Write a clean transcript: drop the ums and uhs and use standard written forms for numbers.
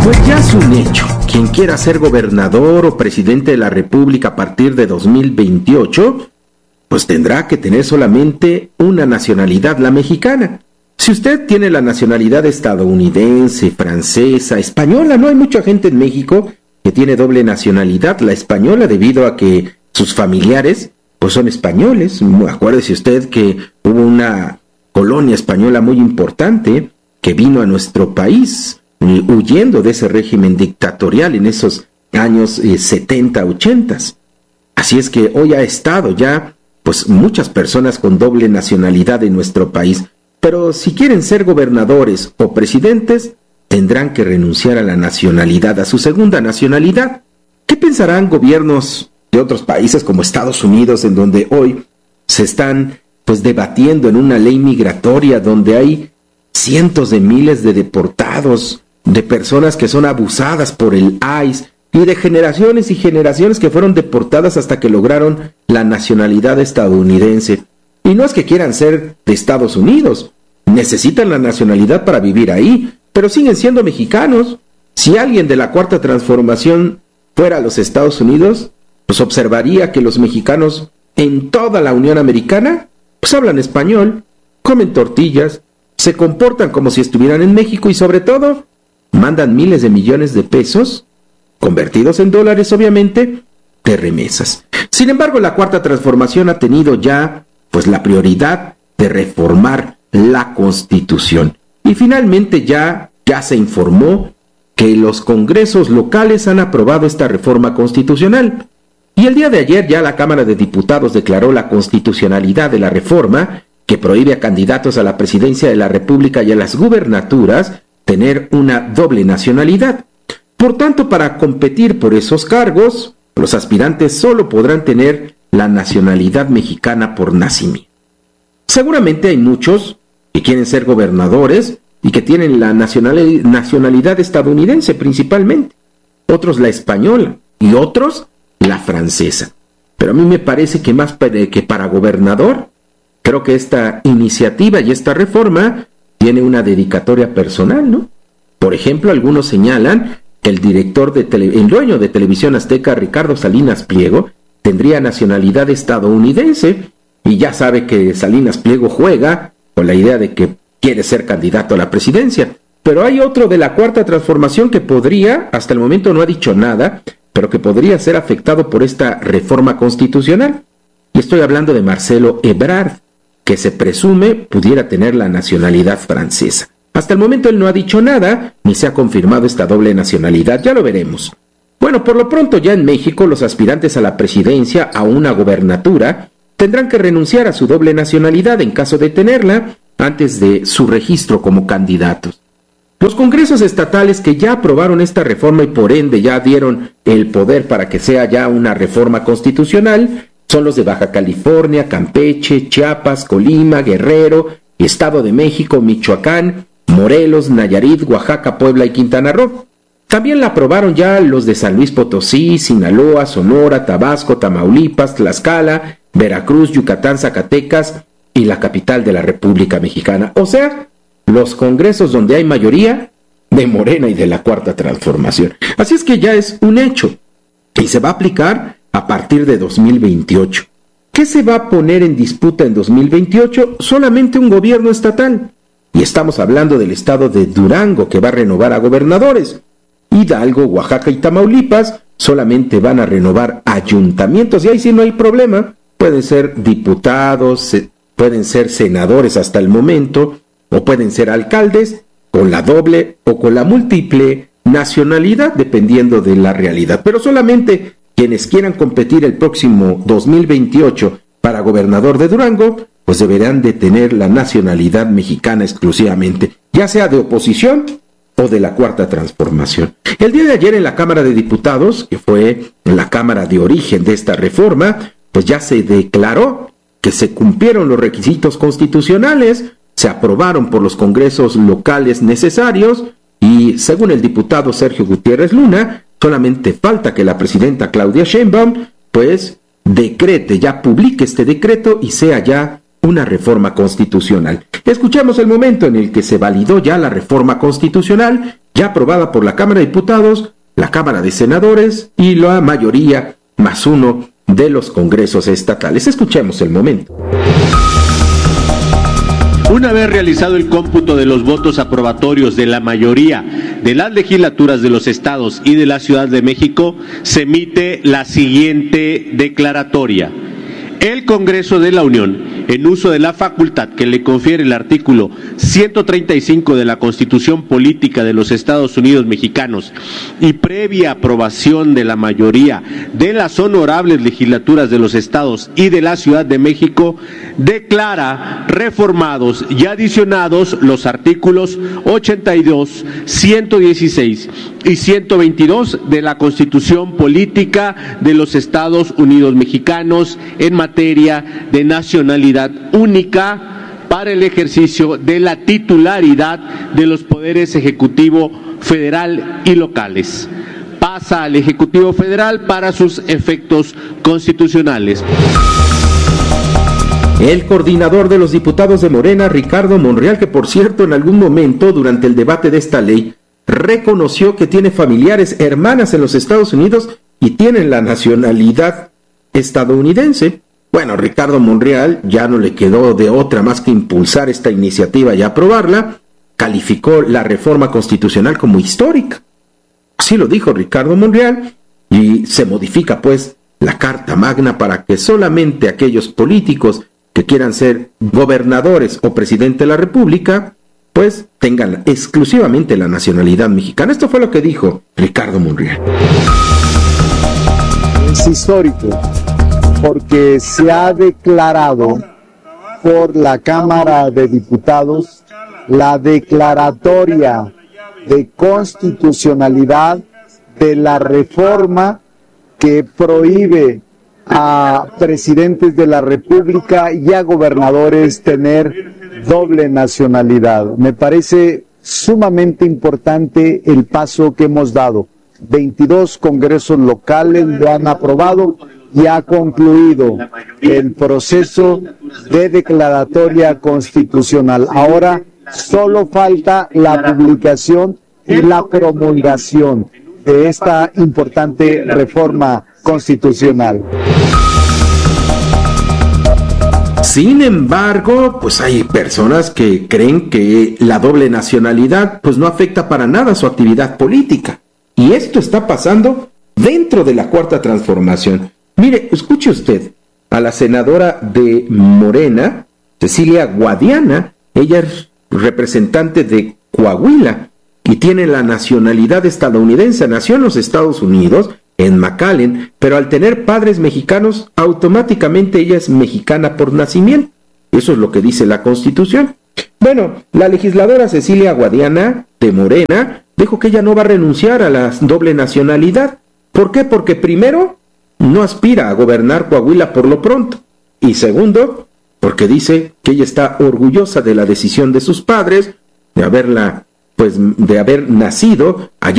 Pues ya es un hecho. Quien quiera ser gobernador o presidente de la República a partir de 2028, pues tendrá que tener solamente una nacionalidad, la mexicana. Si usted tiene la nacionalidad estadounidense, francesa, española, no hay mucha gente en México que tiene doble nacionalidad, la española, debido a que sus familiares pues son españoles. Acuérdese usted que hubo una colonia española muy importante que vino a nuestro país huyendo de ese régimen dictatorial en esos años 70, 80. Así es que hoy ha estado ya pues muchas personas con doble nacionalidad en nuestro país, pero si quieren ser gobernadores o presidentes, tendrán que renunciar a la nacionalidad, a su segunda nacionalidad. ¿Qué pensarán gobiernos de otros países como Estados Unidos, en donde hoy se están pues debatiendo en una ley migratoria donde hay cientos de miles de deportados, de personas que son abusadas por el ICE y de generaciones y generaciones que fueron deportadas hasta que lograron la nacionalidad estadounidense? Y no es que quieran ser de Estados Unidos, necesitan la nacionalidad para vivir ahí, pero siguen siendo mexicanos. Si alguien de la Cuarta Transformación fuera a los Estados Unidos, pues observaría que los mexicanos en toda la Unión Americana pues hablan español, comen tortillas, se comportan como si estuvieran en México y sobre todo mandan miles de millones de pesos, convertidos en dólares obviamente, de remesas. Sin embargo, la Cuarta Transformación ha tenido ya pues la prioridad de reformar la Constitución. Y finalmente ya se informó que los congresos locales han aprobado esta reforma constitucional. Y el día de ayer ya la Cámara de Diputados declaró la constitucionalidad de la reforma que prohíbe a candidatos a la presidencia de la República y a las gubernaturas tener una doble nacionalidad. Por tanto, para competir por esos cargos, los aspirantes solo podrán tener la nacionalidad mexicana por nacimiento. Seguramente hay muchos que quieren ser gobernadores y que tienen la nacionalidad estadounidense principalmente, otros la española y otros la francesa. Pero a mí me parece que más que para gobernador, creo que esta iniciativa y esta reforma tiene una dedicatoria personal, ¿no? Por ejemplo, algunos señalan que el dueño de Televisión Azteca, Ricardo Salinas Pliego, tendría nacionalidad estadounidense, y ya sabe que Salinas Pliego juega con la idea de que quiere ser candidato a la presidencia. Pero hay otro de la Cuarta Transformación que podría, hasta el momento no ha dicho nada, pero que podría ser afectado por esta reforma constitucional. Y estoy hablando de Marcelo Ebrard, que se presume pudiera tener la nacionalidad francesa. Hasta el momento él no ha dicho nada, ni se ha confirmado esta doble nacionalidad, ya lo veremos. Bueno, por lo pronto ya en México los aspirantes a la presidencia, a una gobernatura, tendrán que renunciar a su doble nacionalidad en caso de tenerla antes de su registro como candidatos. Los congresos estatales que ya aprobaron esta reforma y por ende ya dieron el poder para que sea ya una reforma constitucional son los de Baja California, Campeche, Chiapas, Colima, Guerrero, Estado de México, Michoacán, Morelos, Nayarit, Oaxaca, Puebla y Quintana Roo. También la aprobaron ya los de San Luis Potosí, Sinaloa, Sonora, Tabasco, Tamaulipas, Tlaxcala, Veracruz, Yucatán, Zacatecas y la capital de la República Mexicana. O sea, los congresos donde hay mayoría de Morena y de la Cuarta Transformación. Así es que ya es un hecho y se va a aplicar a partir de 2028. ¿Qué se va a poner en disputa en 2028? Solamente un gobierno estatal. Y estamos hablando del estado de Durango, que va a renovar a gobernadores. Hidalgo, Oaxaca y Tamaulipas solamente van a renovar ayuntamientos. Y ahí sí no hay problema. Pueden ser diputados, pueden ser senadores hasta el momento, o pueden ser alcaldes con la doble o con la múltiple nacionalidad, dependiendo de la realidad. Pero solamente quienes quieran competir el próximo 2028 para gobernador de Durango, pues deberán de tener la nacionalidad mexicana exclusivamente, ya sea de oposición o de la Cuarta Transformación. El día de ayer en la Cámara de Diputados, que fue la cámara de origen de esta reforma, pues ya se declaró que se cumplieron los requisitos constitucionales, se aprobaron por los congresos locales necesarios y, según el diputado Sergio Gutiérrez Luna, solamente falta que la presidenta Claudia Sheinbaum pues decrete, ya publique este decreto y sea ya una reforma constitucional. Escuchemos el momento en el que se validó ya la reforma constitucional, ya aprobada por la Cámara de Diputados, la Cámara de Senadores y la mayoría más uno de los congresos estatales. Escuchemos el momento. Una vez realizado el cómputo de los votos aprobatorios de la mayoría de las legislaturas de los estados y de la Ciudad de México, se emite la siguiente declaratoria. El Congreso de la Unión, en uso de la facultad que le confiere el artículo 135 de la Constitución Política de los Estados Unidos Mexicanos y previa aprobación de la mayoría de las honorables legislaturas de los estados y de la Ciudad de México, declara reformados y adicionados los artículos 82, 116 y 122 de la Constitución Política de los Estados Unidos Mexicanos en materia de nacionalidad única para el ejercicio de la titularidad de los poderes ejecutivo, federal y locales. Pasa al Ejecutivo Federal para sus efectos constitucionales. El coordinador de los diputados de Morena, Ricardo Monreal, que por cierto en algún momento durante el debate de esta ley reconoció que tiene familiares, hermanas en los Estados Unidos y tienen la nacionalidad estadounidense. Bueno, Ricardo Monreal ya no le quedó de otra más que impulsar esta iniciativa y aprobarla. Calificó la reforma constitucional como histórica. Así lo dijo Ricardo Monreal, y se modifica pues la Carta Magna para que solamente aquellos políticos que quieran ser gobernadores o presidente de la República pues tengan exclusivamente la nacionalidad mexicana. Esto fue lo que dijo Ricardo Monreal. Es histórico porque se ha declarado por la Cámara de Diputados la declaratoria de constitucionalidad de la reforma que prohíbe a presidentes de la República y a gobernadores tener doble nacionalidad. Me parece sumamente importante el paso que hemos dado. 22 congresos locales lo han aprobado y ha concluido el proceso de declaratoria constitucional. Ahora solo falta la publicación y la promulgación de esta importante reforma constitucional. Sin embargo, pues hay personas que creen que la doble nacionalidad pues no afecta para nada su actividad política. Y esto está pasando dentro de la Cuarta Transformación. Mire, escuche usted a la senadora de Morena, Cecilia Guadiana. Ella es representante de Coahuila y tiene la nacionalidad estadounidense. Nació en los Estados Unidos, en McAllen, pero al tener padres mexicanos, automáticamente ella es mexicana por nacimiento. Eso es lo que dice la Constitución. Bueno, la legisladora Cecilia Guadiana de Morena dijo que ella no va a renunciar a la doble nacionalidad. ¿Por qué? Porque primero, no aspira a gobernar Coahuila por lo pronto. Y segundo, porque dice que ella está orgullosa de la decisión de sus padres, de haber nacido allá